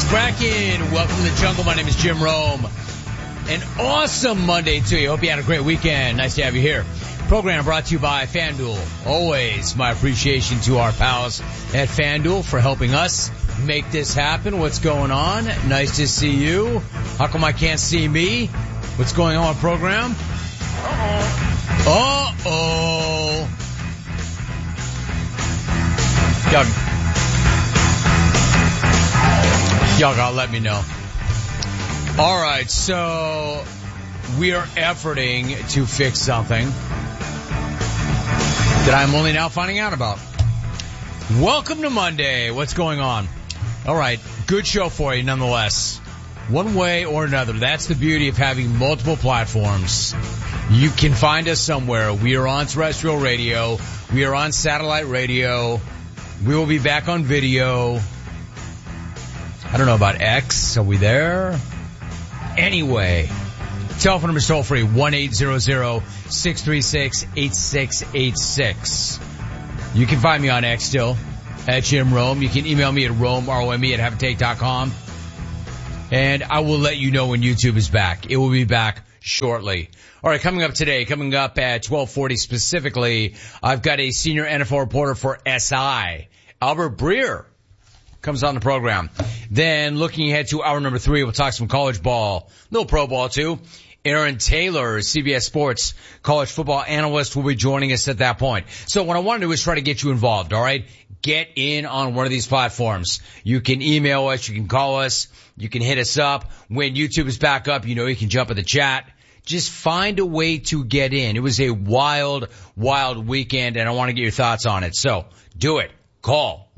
Kraken. Welcome to the jungle. My name is Jim Rome. An awesome Monday to you. Hope you had a great weekend. Nice to have you here. Program brought to you by FanDuel. Always my appreciation to our pals at FanDuel for helping us make this happen. What's going on? Nice to see you. How come I can't see me? What's going on, program? Uh-oh. Y'all gotta let me know. All right, so we are efforting to fix something that I'm only now finding out about. Welcome to Monday. What's going on? All right, good show for you nonetheless. One way or another, that's the beauty of having multiple platforms. You can find us somewhere. We are on terrestrial radio. We are on satellite radio. We will be back on video. I don't know about X. Are we there? Anyway, telephone number is toll free, 1-800-636-8686. You can find me on X still, at Jim Rome. You can email me at rome@haveatake.com. And I will let you know when YouTube is back. It will be back shortly. All right, coming up today, coming up at 12:40 specifically, I've got a senior NFL reporter for SI, Albert Breer, comes on the program. Then looking ahead to hour number 3, we'll talk some college ball, a little pro ball too. Aaron Taylor, CBS Sports college football analyst, will be joining us at that point. So what I want to do is try to get you involved, all right? Get in on one of these platforms. You can email us, you can call us, you can hit us up. When YouTube is back up, you know you can jump in the chat. Just find a way to get in. It was a wild, wild weekend, and I want to get your thoughts on it. So do it. Call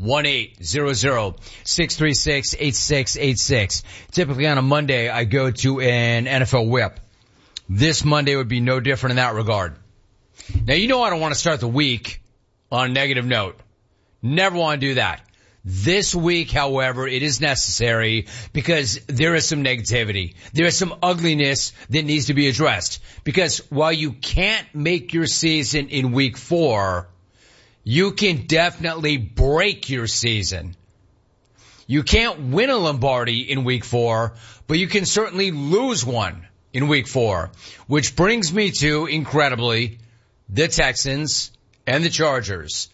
1-800-636-8686. Typically on a Monday, I go to an NFL whip. This Monday would be no different in that regard. Now, you know I don't want to start the week on a negative note. Never want to do that. This week, however, it is necessary because there is some negativity. There is some ugliness that needs to be addressed. Because while you can't make your season in week 4, you can definitely break your season. You can't win a Lombardi in week 4, but you can certainly lose one in week 4. Which brings me to, incredibly, the Texans and the Chargers,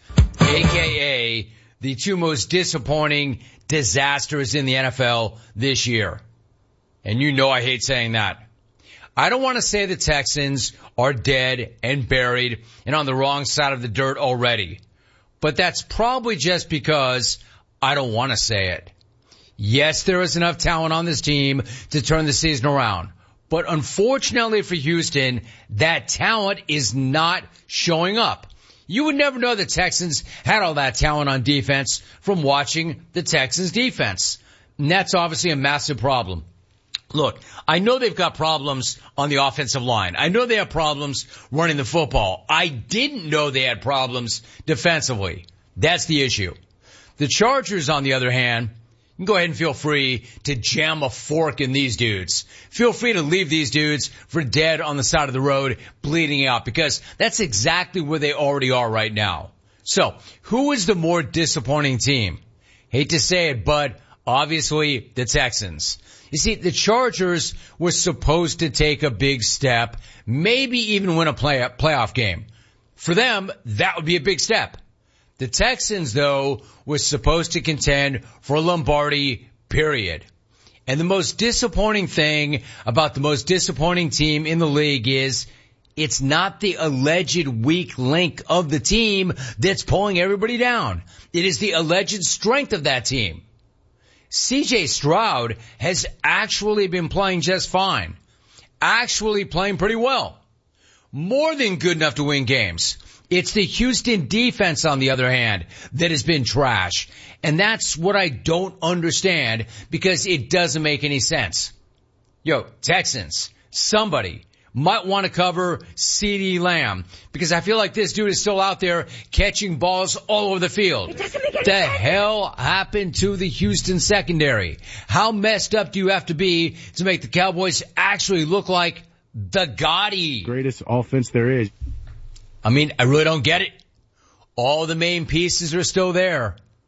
a.k.a. the two most disappointing disasters in the NFL this year. And you know I hate saying that. I don't want to say the Texans are dead and buried and on the wrong side of the dirt already. But that's probably just because I don't want to say it. Yes, there is enough talent on this team to turn the season around. But unfortunately for Houston, that talent is not showing up. You would never know the Texans had all that talent on defense from watching the Texans defense. And that's obviously a massive problem. Look, I know they've got problems on the offensive line. I know they have problems running the football. I didn't know they had problems defensively. That's the issue. The Chargers, on the other hand, you can go ahead and feel free to jam a fork in these dudes. Feel free to leave these dudes for dead on the side of the road, bleeding out, because that's exactly where they already are right now. So, who is the more disappointing team? Hate to say it, but obviously the Texans. You see, the Chargers were supposed to take a big step, maybe even win a playoff game. For them, that would be a big step. The Texans, though, were supposed to contend for a Lombardi, period. And the most disappointing thing about the most disappointing team in the league is it's not the alleged weak link of the team that's pulling everybody down. It is the alleged strength of that team. C.J. Stroud has actually been playing just fine. Actually playing pretty well. More than good enough to win games. It's the Houston defense, on the other hand, that has been trash. And that's what I don't understand because it doesn't make any sense. Yo, Texans, somebody might want to cover CeeDee Lamb because I feel like this dude is still out there catching balls all over the field. The hell happened to the Houston secondary? How messed up do you have to be to make the Cowboys actually look like the Gotti? Greatest offense there is. I mean, I really don't get it. All the main pieces are still there.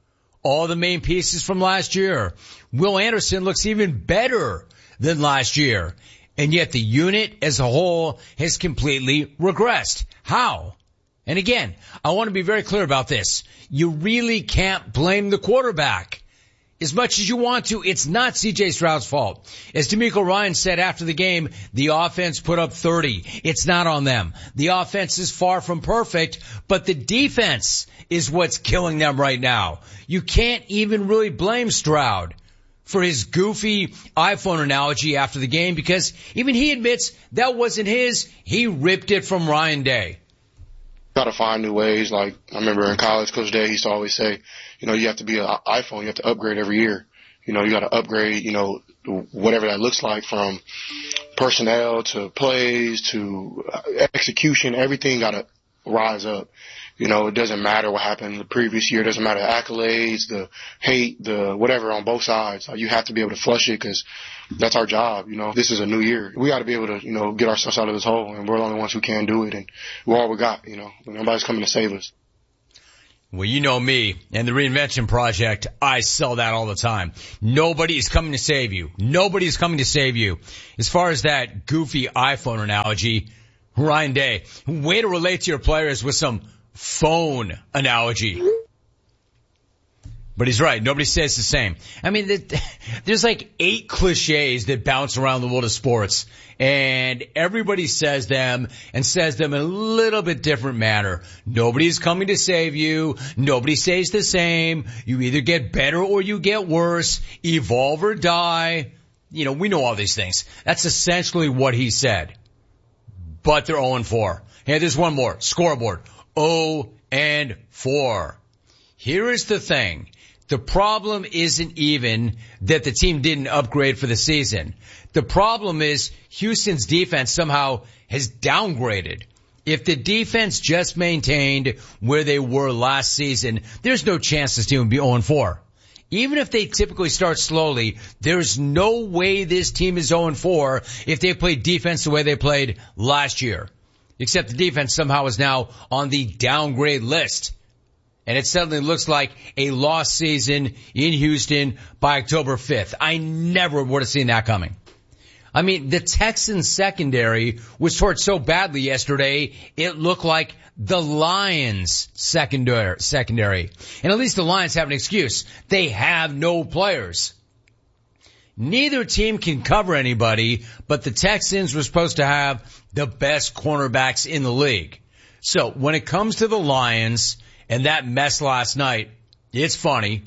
all the main pieces from last year. Will Anderson looks even better than last year. And yet the unit as a whole has completely regressed. How? And again, I want to be very clear about this. You really can't blame the quarterback. As much as you want to, it's not C.J. Stroud's fault. As DeMeco Ryans said after the game, the offense put up 30. It's not on them. The offense is far from perfect, but the defense is what's killing them right now. You can't even really blame Stroud for his goofy iPhone analogy after the game, because even he admits that wasn't his. He ripped it from Ryan Day. Got to find new ways. Like, I remember in college, Coach Day used to always say, you have to be an iPhone. You have to upgrade every year. You got to upgrade, whatever that looks like, from personnel to plays to execution. Everything got to rise up. It doesn't matter what happened the previous year. It doesn't matter the accolades, the hate, the whatever on both sides. You have to be able to flush it, because that's our job. This is a new year. We got to be able to, get ourselves out of this hole, and we're the only ones who can do it, and we're all we got. Nobody's coming to save us. Well, you know me and the Reinvention Project. I sell that all the time. Nobody is coming to save you. Nobody is coming to save you. As far as that goofy iPhone analogy, Ryan Day, way to relate to your players with some phone analogy. But he's right. Nobody says the same. I mean, there's like 8 cliches that bounce around the world of sports, and everybody says them and says them in a little bit different manner. Nobody's coming to save you. Nobody says the same. You either get better or you get worse. Evolve or die. We know all these things. That's essentially what he said. But they're 0-4. Hey, there's one more. Scoreboard. 0-4. Here is the thing. The problem isn't even that the team didn't upgrade for the season. The problem is Houston's defense somehow has downgraded. If the defense just maintained where they were last season, there's no chance this team would be 0-4. Even if they typically start slowly, there's no way this team is 0-4 if they played defense the way they played last year. Except the defense somehow is now on the downgrade list. And it suddenly looks like a lost season in Houston by October 5th. I never would have seen that coming. I mean, the Texans secondary was torched so badly yesterday, it looked like the Lions secondary. And at least the Lions have an excuse. They have no players. Neither team can cover anybody, but the Texans were supposed to have the best cornerbacks in the league. So when it comes to the Lions and that mess last night, it's funny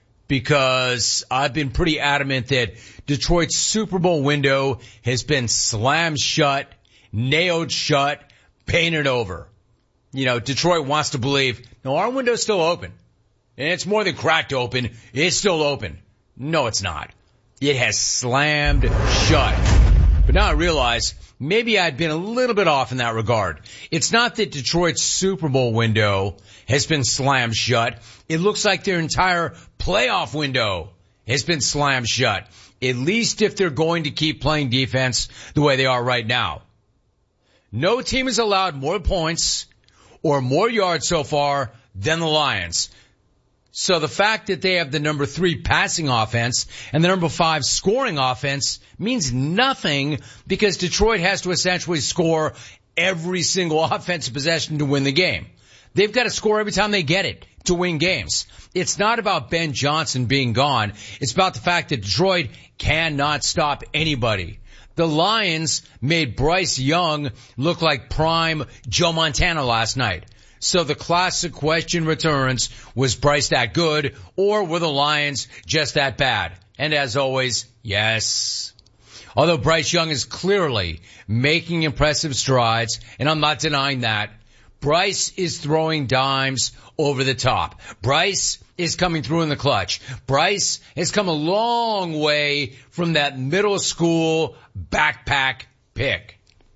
because I've been pretty adamant that Detroit's Super Bowl window has been slammed shut, nailed shut, painted over. Detroit wants to believe, no, our window's still open. And it's more than cracked open. It's still open. No, it's not. It has slammed shut. But now I realize maybe I'd been a little bit off in that regard. It's not that Detroit's Super Bowl window has been slammed shut. It looks like their entire playoff window has been slammed shut. At least if they're going to keep playing defense the way they are right now. No team has allowed more points or more yards so far than the Lions. So the fact that they have the number 3 passing offense and the number 5 scoring offense means nothing because Detroit has to essentially score every single offensive possession to win the game. They've got to score every time they get it to win games. It's not about Ben Johnson being gone. It's about the fact that Detroit cannot stop anybody. The Lions made Bryce Young look like prime Joe Montana last night. So the classic question returns, was Bryce that good, or were the Lions just that bad? And as always, yes. Although Bryce Young is clearly making impressive strides, and I'm not denying that, Bryce is throwing dimes over the top. Bryce is coming through in the clutch. Bryce has come a long way from that middle school backpack pick.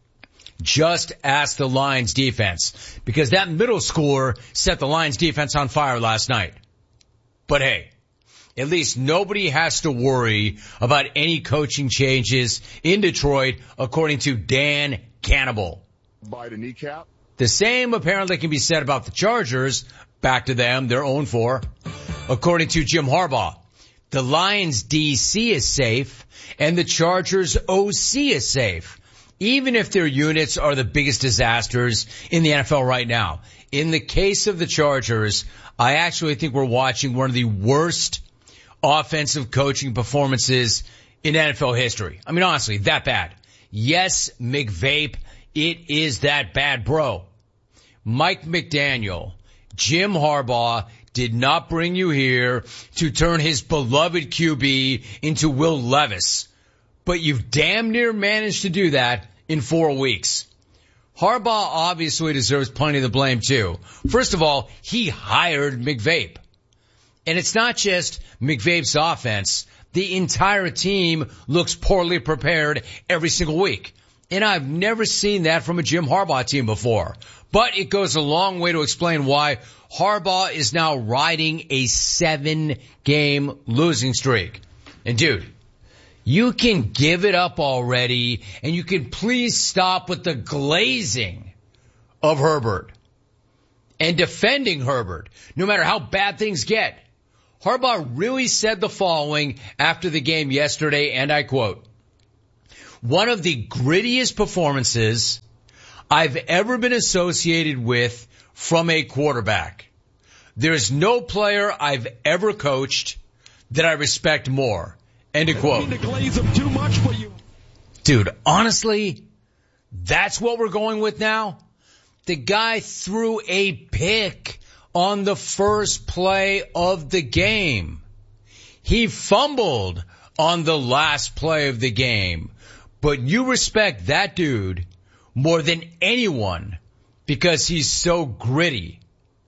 Just ask the Lions defense, because that middle schooler set the Lions defense on fire last night. But hey, at least nobody has to worry about any coaching changes in Detroit, according to Dan Cannibal. By the kneecap. The same apparently can be said about the Chargers. Back to them, they're 0-4. according to Jim Harbaugh. The Lions DC is safe and the Chargers OC is safe, even if their units are the biggest disasters in the NFL right now. In the case of the Chargers, I actually think we're watching one of the worst offensive coaching performances in NFL history. I mean, honestly, that bad. Yes, McVape, it is that bad, bro. Mike McDaniel, Jim Harbaugh did not bring you here to turn his beloved QB into Will Levis, but you've damn near managed to do that in 4 weeks. Harbaugh obviously deserves plenty of the blame too. First of all, he hired McVape. And it's not just McVape's offense. The entire team looks poorly prepared every single week. And I've never seen that from a Jim Harbaugh team before. But it goes a long way to explain why Harbaugh is now riding a 7-game losing streak. And dude, you can give it up already, and you can please stop with the glazing of Herbert and defending Herbert, no matter how bad things get. Harbaugh really said the following after the game yesterday, and I quote, "One of the grittiest performances I've ever been associated with from a quarterback. There's no player I've ever coached that I respect more." End of quote. Dude, honestly, that's what we're going with now? The guy threw a pick on the first play of the game. He fumbled on the last play of the game. But you respect that dude more than anyone because he's so gritty.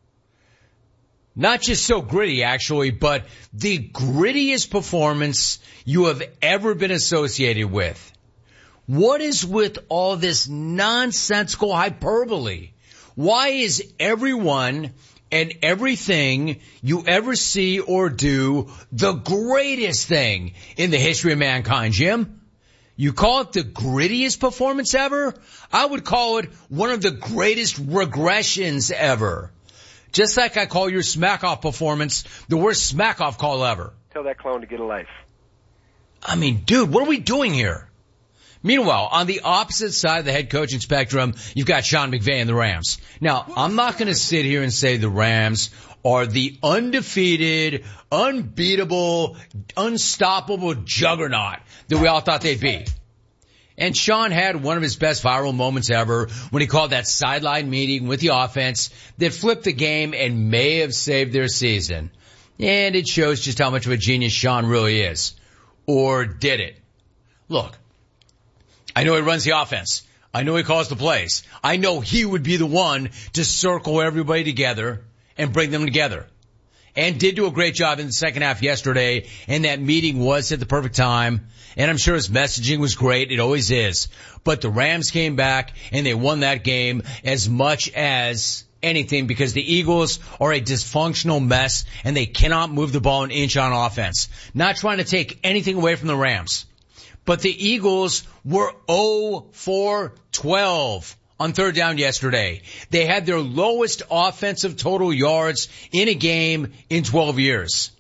Not just so gritty, actually, but the grittiest performance you have ever been associated with. What is with all this nonsensical hyperbole? Why is everyone and everything you ever see or do the greatest thing in the history of mankind, Jim? You call it the grittiest performance ever? I would call it one of the greatest regressions ever. Just like I call your smack-off performance the worst smack-off call ever. Tell that clone to get a life. I mean, dude, what are we doing here? Meanwhile, on the opposite side of the head coaching spectrum, you've got Sean McVay and the Rams. Now, I'm not going to sit here and say the Rams are the undefeated, unbeatable, unstoppable juggernaut that we all thought they'd be. And Sean had one of his best viral moments ever when he called that sideline meeting with the offense that flipped the game and may have saved their season. And it shows just how much of a genius Sean really is. Or did it? Look, I know he runs the offense. I know he calls the plays. I know he would be the one to circle everybody together and bring them together. And did do a great job in the second half yesterday, and that meeting was at the perfect time. And I'm sure his messaging was great. It always is. But the Rams came back, and they won that game as much as anything because the Eagles are a dysfunctional mess, and they cannot move the ball an inch on offense. Not trying to take anything away from the Rams. But the Eagles were 0 for 12 on third down yesterday. They had their lowest offensive total yards in a game in 12 years.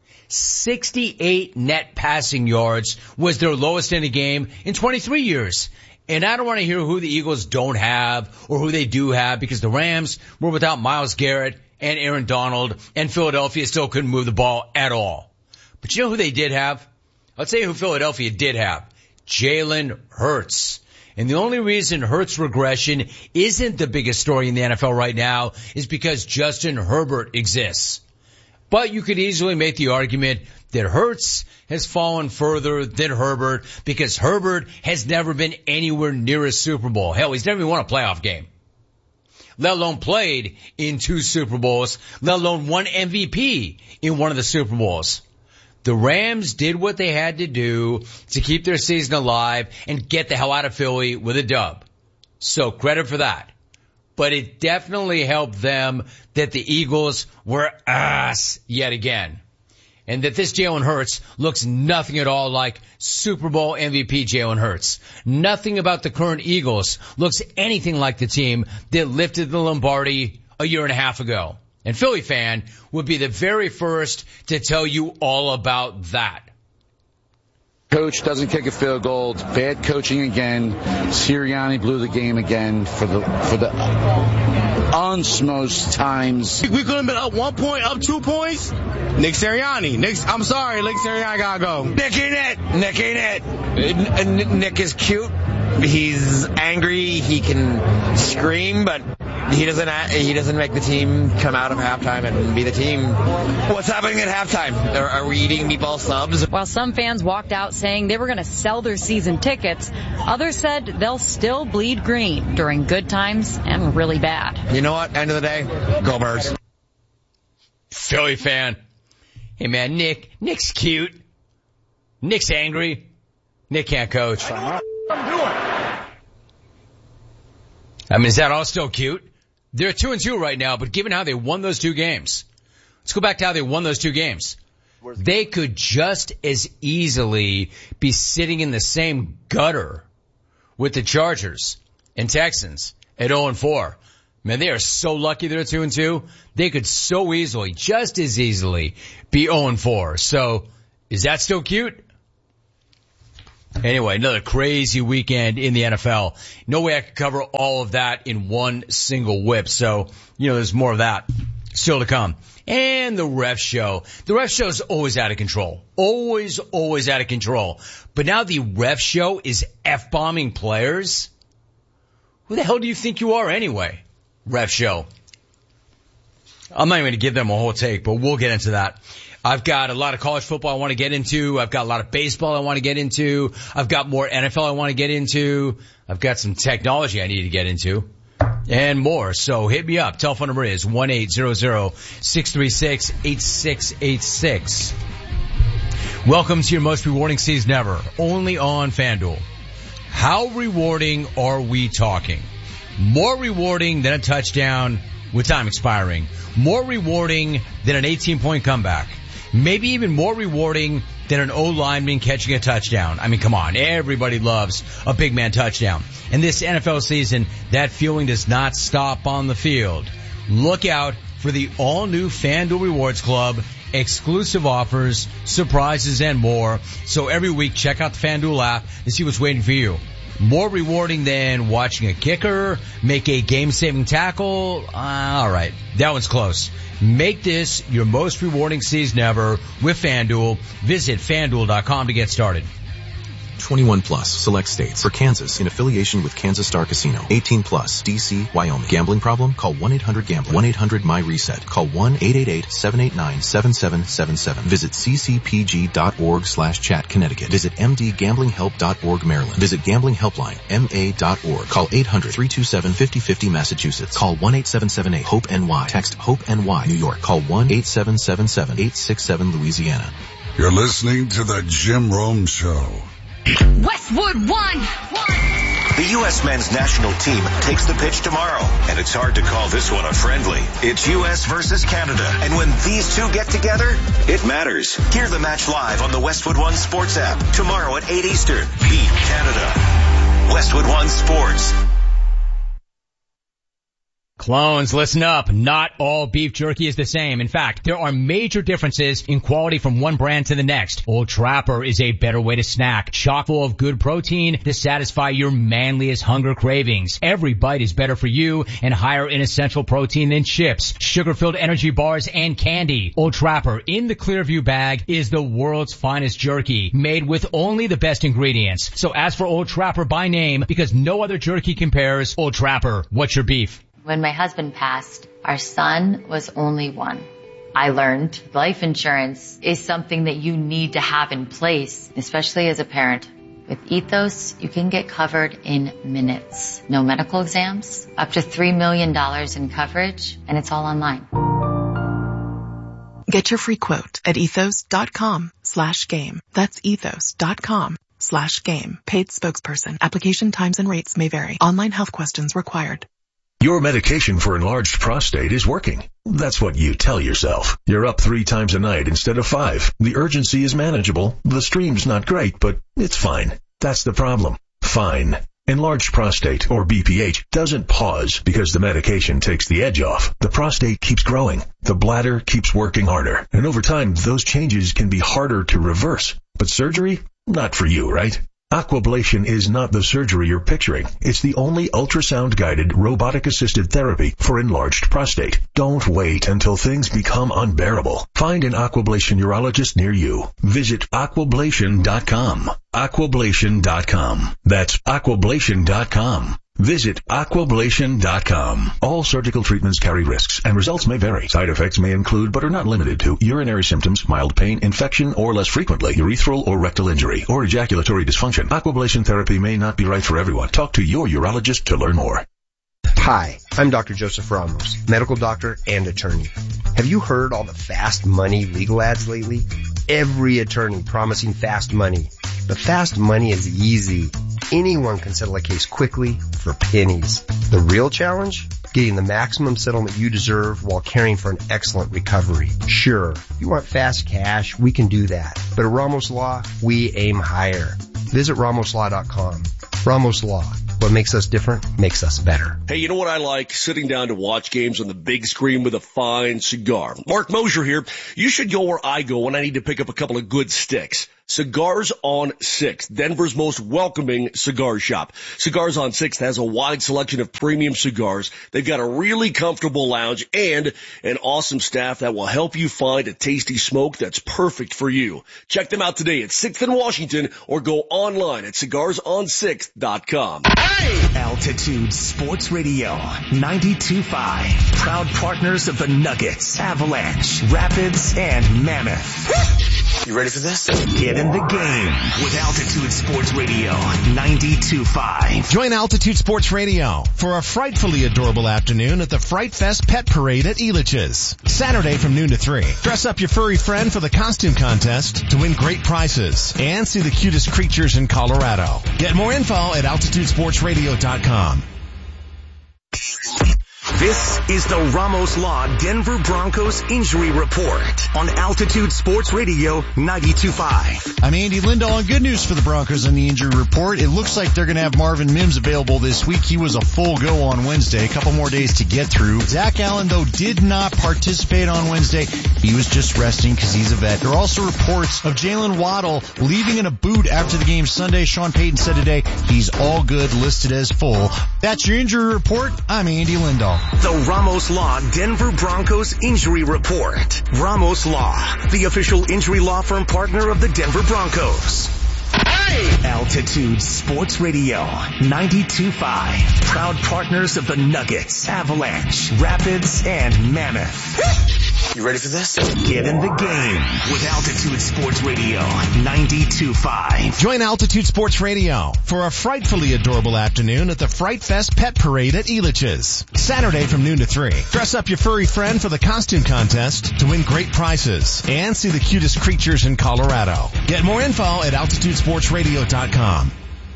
68 net passing yards was their lowest in a game in 23 years. And I don't want to hear who the Eagles don't have or who they do have because the Rams were without Myles Garrett and Aaron Donald, and Philadelphia still couldn't move the ball at all. But you know who they did have? I'll tell you who Philadelphia did have. Jalen Hurts. And the only reason Hurts regression isn't the biggest story in the NFL right now is because Justin Herbert exists. But you could easily make the argument that Hurts has fallen further than Herbert because Herbert has never been anywhere near a Super Bowl. Hell, he's never even won a playoff game. Let alone played in 2 Super Bowls, let alone won MVP in one of the Super Bowls. The Rams did what they had to do to keep their season alive and get the hell out of Philly with a dub. So credit for that. But it definitely helped them that the Eagles were ass yet again. And that this Jalen Hurts looks nothing at all like Super Bowl MVP Jalen Hurts. Nothing about the current Eagles looks anything like the team that lifted the Lombardi a year and a half ago. And Philly fan would be the very first to tell you all about that. Coach doesn't kick a field goal. Bad coaching again. Sirianni blew the game again for the most times. We could have been up 1 point, up 2 points. Nick Sirianni. I'm sorry, Nick Sirianni gotta go. Nick ain't it. Nick is cute. He's angry. He can scream, but he doesn't make the team come out of halftime and be the team. What's happening at halftime? Are we eating meatball subs? While some fans walked out saying they were going to sell their season tickets, others said they'll still bleed green during good times and really bad. You know what? End of the day, go Birds. Philly fan. Hey man, Nick's cute. Nick's angry. Nick can't coach. I mean, is that all still cute? They're 2-2 right now, but given how they won those 2 games, let's go back to how they won those 2 games. They could just as easily be sitting in the same gutter with the Chargers and Texans at 0-4. Man, they are so lucky they're 2-2. They could so easily, just as easily, be 0-4. So, is that still cute? Anyway, another crazy weekend in the NFL. No way I could cover all of that in one single whip. So, there's more of that still to come. And the ref show. The ref show is always out of control. Always out of control. But now the ref show is F-bombing players? Who the hell do you think you are anyway? Ref show. I'm not even going to give them a whole take, but we'll get into that. I've got a lot of college football I want to get into. I've got a lot of baseball I want to get into. I've got more NFL I want to get into. I've got some technology I need to get into. And more. So hit me up. Telephone number is 1-800-636-8686. Welcome to your most rewarding season ever. Only on FanDuel. How rewarding are we talking? More rewarding than a touchdown with time expiring. More rewarding than an 18-point comeback. Maybe even more rewarding than an O-lineman catching a touchdown. I mean, come on. Everybody loves a big man touchdown. And this NFL season, that feeling does not stop on the field. Look out for the all-new FanDuel Rewards Club, exclusive offers, surprises, and more. So every week, check out the FanDuel app to see what's waiting for you. More rewarding than watching a kicker make a game-saving tackle? All right, that one's close. Make this your most rewarding season ever with FanDuel. Visit FanDuel.com to get started. 21 plus, select states. For Kansas, in affiliation with Kansas Star Casino. 18 plus, D.C., Wyoming. Gambling problem? Call 1-800-GAMBLER. 1-800-MY-RESET. Call 1-888-789-7777. Visit ccpg.org/chat, Connecticut. Visit mdgamblinghelp.org, Maryland. Visit Gambling Helpline, ma.org. Call 800-327-5050, Massachusetts. Call 1-8778-HOPE-NY. Text HOPE-NY, New York. Call 1-8777-867, Louisiana. You're listening to the Jim Rome Show. Westwood won. The U.S. men's national team takes the pitch tomorrow, and it's hard to call this one a friendly. It's U.S. versus Canada, and when these two get together, it matters. Hear the match live on the Westwood One Sports app tomorrow at 8 Eastern. Beat Canada. Westwood One Sports. Clones, listen up. Not all beef jerky is the same. In fact, there are major differences in quality from one brand to the next. Old Trapper is a better way to snack, chock full of good protein to satisfy your manliest hunger cravings. Every bite is better for you and higher in essential protein than chips, sugar-filled energy bars, and candy. Old Trapper in the Clearview bag is the world's finest jerky, made with only the best ingredients. So ask for Old Trapper by name because no other jerky compares. Old Trapper, what's your beef? When my husband passed, our son was only one. I learned life insurance is something that you need to have in place, especially as a parent. With Ethos, you can get covered in minutes. No medical exams, up to $3 million in coverage, and it's all online. Get your free quote at ethos.com/game. That's ethos.com/game. Paid spokesperson. Application times and rates may vary. Online health questions required. Your medication for enlarged prostate is working. That's what you tell yourself. You're up 3 times a night instead of 5. The urgency is manageable. The stream's not great, but it's fine. That's the problem. Fine. Enlarged prostate, or BPH, doesn't pause because the medication takes the edge off. The prostate keeps growing. The bladder keeps working harder. And over time, those changes can be harder to reverse. But surgery? Not for you, right? Aquablation is not the surgery you're picturing. It's the only ultrasound-guided, robotic-assisted therapy for enlarged prostate. Don't wait until things become unbearable. Find an Aquablation urologist near you. Visit aquablation.com. Aquablation.com. That's aquablation.com. Visit aquablation.com. All surgical treatments carry risks, and results may vary. Side effects may include, but are not limited to, urinary symptoms, mild pain, infection, or less frequently, urethral or rectal injury, or ejaculatory dysfunction. Aquablation therapy may not be right for everyone. Talk to your urologist to learn more. Hi, I'm Dr. Joseph Ramos, medical doctor and attorney. Have you heard all the fast money legal ads lately? Every attorney promising fast money. But fast money is easy. Anyone can settle a case quickly for pennies. The real challenge? Getting the maximum settlement you deserve while caring for an excellent recovery. Sure, if you want fast cash, we can do that. But at Ramos Law, we aim higher. Visit RamosLaw.com. Ramos Law. What makes us different makes us better. Hey, you know what I like? Sitting down to watch games on the big screen with a fine cigar. Mark Mosier here. You should go where I go when I need to pick up a couple of good sticks. Cigars on 6th, Denver's most welcoming cigar shop. Cigars on 6th has a wide selection of premium cigars. They've got a really comfortable lounge and an awesome staff that will help you find a tasty smoke that's perfect for you. Check them out today at 6th and Washington or go online at cigarsonsixth.com. Hey! Altitude Sports Radio 92.5. Proud partners of the Nuggets, Avalanche, Rapids, and Mammoth. You ready for this? Get in the game with Altitude Sports Radio 92.5. Join Altitude Sports Radio for a frightfully adorable afternoon at the Fright Fest Pet Parade at Elitch's. Saturday from noon to 3. Dress up your furry friend for the costume contest to win great prizes and see the cutest creatures in Colorado. Get more info at AltitudeSportsRadio.com. This is the Ramos Law Denver Broncos Injury Report on Altitude Sports Radio 92.5. I'm Andy Lindahl, and good news for the Broncos on the injury report. It looks like they're going to have Marvin Mims available this week. He was a full go on Wednesday, a couple more days to get through. Zach Allen, though, did not participate on Wednesday. He was just resting because he's a vet. There are also reports of Jalen Waddle leaving in a boot after the game Sunday. Sean Payton said today he's all good, listed as full. That's your injury report. I'm Andy Lindahl. The Ramos Law Denver Broncos Injury Report. Ramos Law, the official injury law firm partner of the Denver Broncos. Hey! Altitude Sports Radio 92.5. Proud partners of the Nuggets, Avalanche, Rapids, and Mammoth. You ready for this? Get in the game with Altitude Sports Radio 92.5. Join Altitude Sports Radio for a frightfully adorable afternoon at the Fright Fest Pet Parade at Elitch's. Saturday from noon to 3. Dress up your furry friend for the costume contest to win great prizes and see the cutest creatures in Colorado. Get more info at AltitudeSportsRadio.com.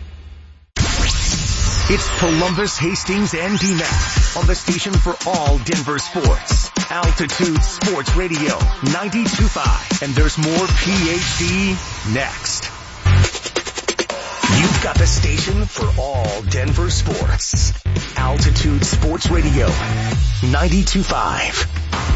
It's Columbus, Hastings, and DMAC on the station for all Denver sports. Altitude Sports Radio 92.5. And there's more PhD next. You've got the station for all Denver sports. Altitude Sports Radio 92.5.